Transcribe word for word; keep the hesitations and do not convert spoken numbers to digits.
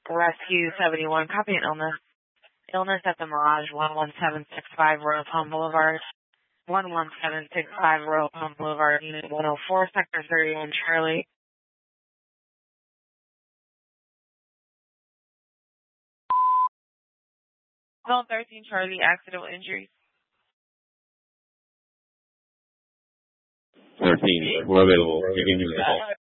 Rescue seventy-one, copy an illness. Illness at the Mirage, one one seven six five Royal Palm Boulevard. one one seven six five Royal Palm Boulevard, Unit one oh four, Sector thirty-one, Charlie. Zone thirteen, Charlie, accidental injuries. thirteen, we're available. You can use the call.